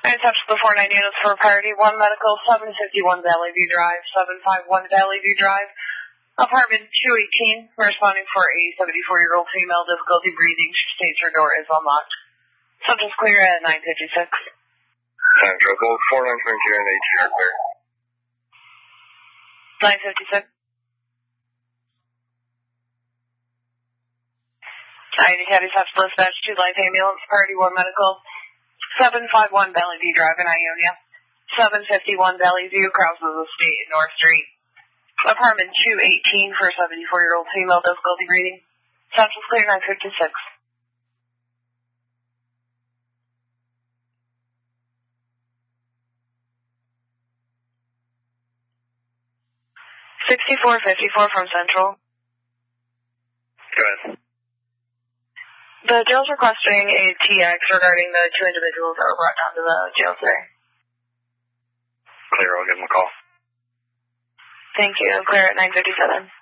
I attached the 49 units for Priority 1 Medical, 751 Valley View Drive, 751 Valley View Drive, apartment 218, responding for a 74-year-old female, difficulty breathing. She states her door is unlocked. Subject's clear at 9:56. Central, both 4922 and 18 are clear. 9:56. County Touch Dispatch 2 Life Ambulance, Priority 1 Medical, 751 Valley View Drive in Ionia, 751 Valley View, Krause's Estate, North Street. Apartment 218 for a 74-year-old female, difficulty breathing. Subject clear 9:56. $64.54 from Central. Go ahead. The jail's requesting a TX regarding the 2 individuals that were brought down to the jail today. Clear, I'll give them a call. Thank you. Clear at 9:57.